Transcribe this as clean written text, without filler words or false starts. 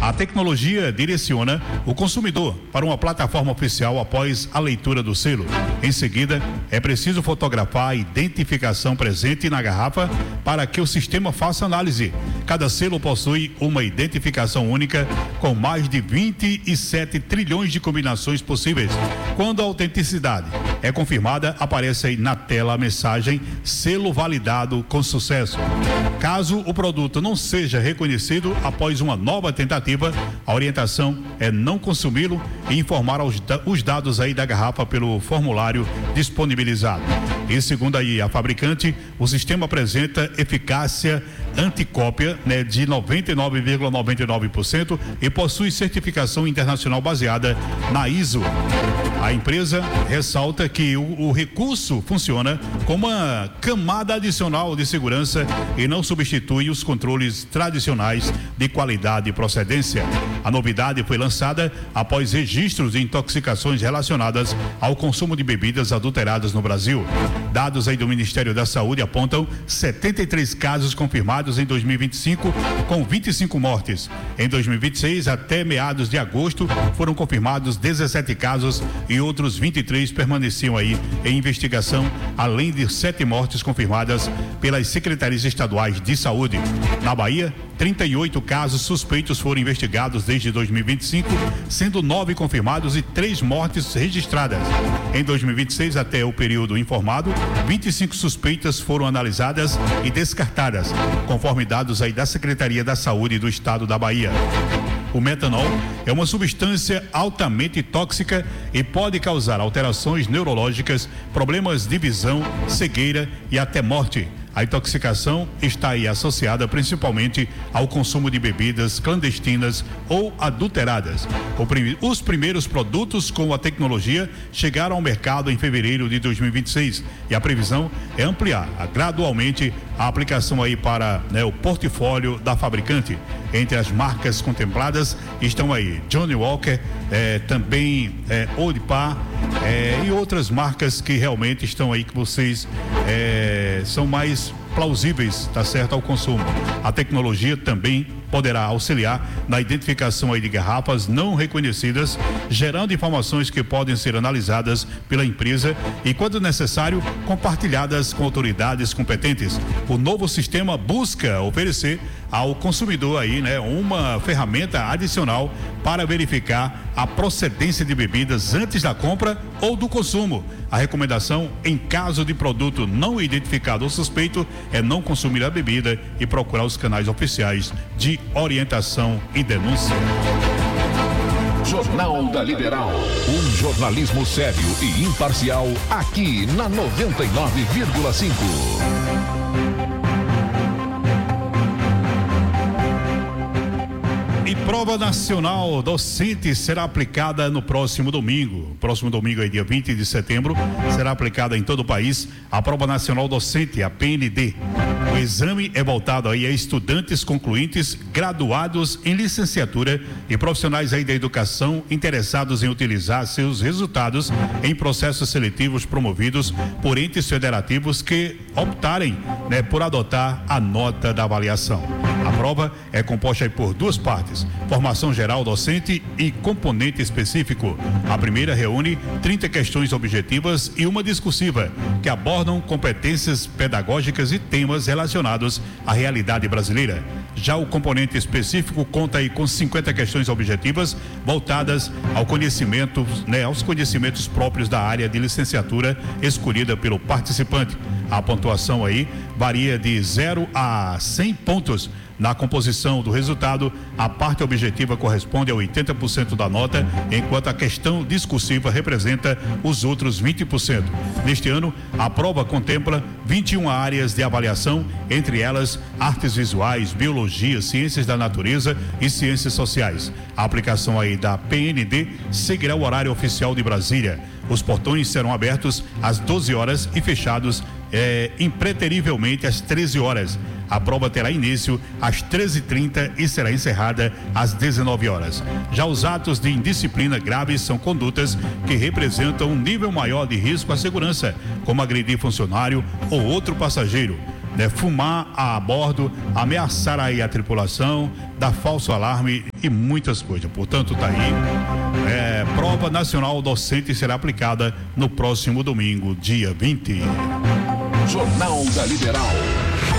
A tecnologia direciona o consumidor para uma plataforma oficial após a leitura do selo. Em seguida, é preciso fotografar a identificação presente na garrafa para que o sistema faça análise. Cada selo possui uma identificação única com mais de 27 trilhões de combinações possíveis. Quando a autenticidade é confirmada, aparece aí na tela a mensagem "selo validado com sucesso". Caso o produto não seja reconhecido após uma nova tentativa, a orientação é não consumi-lo e informar os dados aí da garrafa pelo formulário disponibilizado. E segundo aí a fabricante, o sistema apresenta eficácia anticópia, né, de 99,99% e possui certificação internacional baseada na ISO. A empresa ressalta que o recurso funciona como uma camada adicional de segurança e não substitui os controles tradicionais de qualidade e procedência. A novidade foi lançada após registros de intoxicações relacionadas ao consumo de bebidas adulteradas no Brasil. Dados aí do Ministério da Saúde apontam 73 casos confirmados em 2025, com 25 mortes. Em 2026, até meados de agosto, foram confirmados 17 casos e outros 23 permaneciam aí em investigação, além de 7 mortes confirmadas pelas secretarias estaduais de saúde. Na Bahia, 38 casos suspeitos foram investigados desde 2025, sendo 9 confirmados e 3 mortes registradas. Em 2026, até o período informado, 25 suspeitas foram analisadas e descartadas, conforme dados aí da Secretaria da Saúde do Estado da Bahia. O metanol é uma substância altamente tóxica e pode causar alterações neurológicas, problemas de visão, cegueira e até morte. A intoxicação está aí associada principalmente ao consumo de bebidas clandestinas ou adulteradas. Os primeiros produtos com a tecnologia chegaram ao mercado em fevereiro de 2026 e a previsão é ampliar gradualmente a aplicação aí para, né, o portfólio da fabricante. Entre as marcas contempladas estão aí Johnnie Walker, também Old Par, e outras marcas que realmente estão aí, que vocês são mais plausíveis, tá certo, ao consumo. A tecnologia também poderá auxiliar na identificação aí de garrafas não reconhecidas, gerando informações que podem ser analisadas pela empresa e, quando necessário, compartilhadas com autoridades competentes. O novo sistema busca oferecer ao consumidor aí, né, uma ferramenta adicional para verificar a procedência de bebidas antes da compra ou do consumo. A recomendação, em caso de produto não identificado ou suspeito, é não consumir a bebida e procurar os canais oficiais de orientação e denúncia. Jornal da Liberal. Um jornalismo sério e imparcial aqui na 99,5. E prova nacional docente será aplicada no próximo domingo. Próximo domingo, aí, dia 20 de setembro, será aplicada em todo o país a prova nacional docente, a PND. O exame é voltado aí a estudantes concluintes, graduados em licenciatura e profissionais aí da educação interessados em utilizar seus resultados em processos seletivos promovidos por entes federativos que optarem, né, por adotar a nota da avaliação. A prova é composta aí por duas partes: formação geral docente e componente específico. A primeira reúne 30 questões objetivas e uma discursiva, que abordam competências pedagógicas e temas relacionados à realidade brasileira. Já o componente específico conta aí com 50 questões objetivas voltadas ao conhecimento, né, aos conhecimentos próprios da área de licenciatura escolhida pelo participante. A pontuação aí varia de 0 a 100 pontos. Na composição do resultado, a parte objetiva corresponde a 80% da nota, enquanto a questão discursiva representa os outros 20%. Neste ano, a prova contempla 21 áreas de avaliação, entre elas artes visuais, biologia, ciências da natureza e ciências sociais. A aplicação aí da PND seguirá o horário oficial de Brasília. Os portões serão abertos às 12 horas e fechados impreterivelmente às 13 horas. A prova terá início às 13h30 e será encerrada às 19 horas. Já os atos de indisciplina graves são condutas que representam um nível maior de risco à segurança, como agredir funcionário ou outro passageiro. fumar a bordo, ameaçar aí a tripulação, dar falso alarme e muitas coisas. Portanto, tá aí. Prova nacional docente será aplicada no próximo domingo, dia 20. Jornal da Liberal.